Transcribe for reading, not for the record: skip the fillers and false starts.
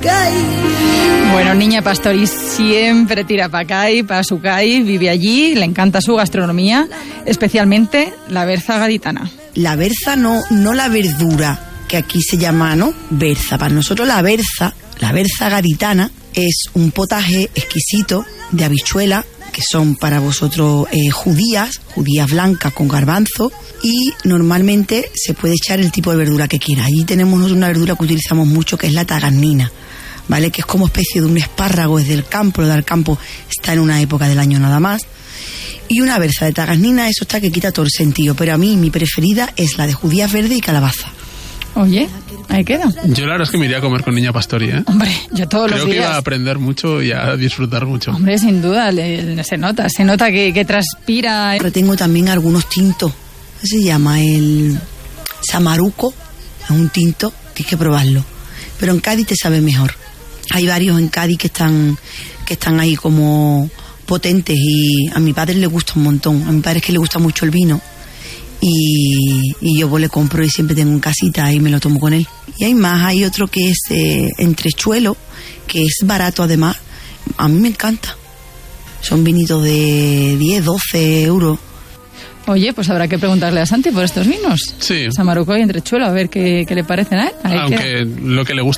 Pacay. Bueno, Niña Pastori siempre tira Pacay, para su CAI, vive allí, le encanta su gastronomía, especialmente la berza gaditana. La berza no la verdura, que aquí se llama, ¿no?, berza. Para nosotros la berza gaditana, es un potaje exquisito de habichuela, que son para vosotros judías blancas con garbanzo, y normalmente se puede echar el tipo de verdura que quiera. Allí tenemos una verdura que utilizamos mucho, que es la tagarnina, ¿vale? Que es como especie de un espárrago, es del campo, lo del campo está en una época del año nada más. Y una berza de tagarnina, eso está que quita todo el sentido, pero a mí mi preferida es la de judías verde y calabaza. Oye, ahí queda. Yo la verdad es que me iría a comer con Niña Pastori, ¿eh? Hombre, yo todos los días. Creo que iba a aprender mucho y a disfrutar mucho. Hombre, sin duda, se nota que transpira. Pero tengo también algunos tintos, se llama el samaruco, es un tinto que hay que probarlo, pero en Cádiz te sabe mejor. Hay varios en Cádiz que están ahí como potentes, y a mi padre le gusta un montón. A mi padre es que le gusta mucho el vino, y yo pues le compro y siempre tengo en casita y me lo tomo con él. Y hay otro que es entrechuelo, que es barato además, a mí me encanta. Son vinitos de 10, 12 euros. Oye, pues habrá que preguntarle a Santi por estos vinos. Sí. Samaruco y entrechuelo, a ver qué le parecen a él. Aunque lo que le gusta